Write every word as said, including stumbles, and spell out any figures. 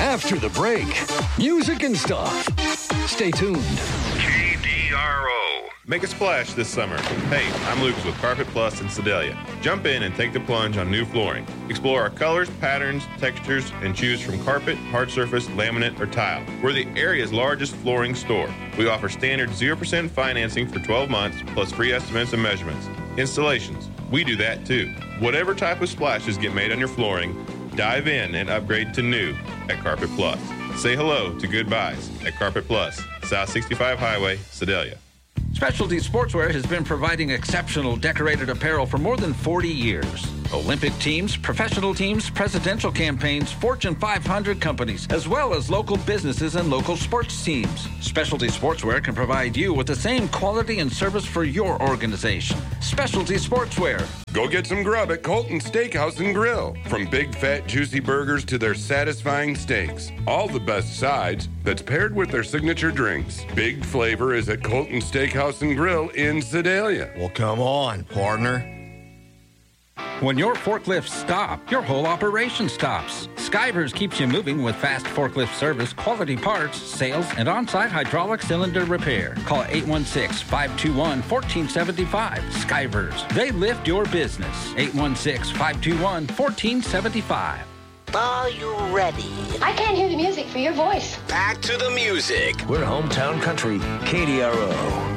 After the break, music and stuff. Stay tuned. K D R O. Make a splash this summer. Hey, I'm Lucas with Carpet Plus in Sedalia. Jump in and take the plunge on new flooring. Explore our colors, patterns, textures, and choose from carpet, hard surface, laminate, or tile. We're the area's largest flooring store. We offer standard zero percent financing for twelve months, plus free estimates and measurements. Installations, we do that too. Whatever type of splashes get made on your flooring, dive in and upgrade to new at Carpet Plus. Say hello to goodbyes at Carpet Plus, South sixty-five Highway, Sedalia. Specialty Sportswear has been providing exceptional decorated apparel for more than forty years. Olympic teams, professional teams, presidential campaigns, Fortune five hundred companies, as well as local businesses and local sports teams. Specialty Sportswear can provide you with the same quality and service for your organization. Specialty Sportswear. Go get some grub at Colton Steakhouse and Grill. From big, fat, juicy burgers to their satisfying steaks. All the best sides that's paired with their signature drinks. Big flavor is at Colton Steakhouse and Grill in Sedalia. Well, come on, partner. When your forklifts stop, your whole operation stops. Skivers keeps you moving with fast forklift service, quality parts, sales, and on-site hydraulic cylinder repair. Call eight one six, five two one, one four seven five. Skivers. They lift your business. eight one six, five two one, one four seven five. Are you ready? I can't hear the music for your voice. Back to the music. We're hometown country, K D R O.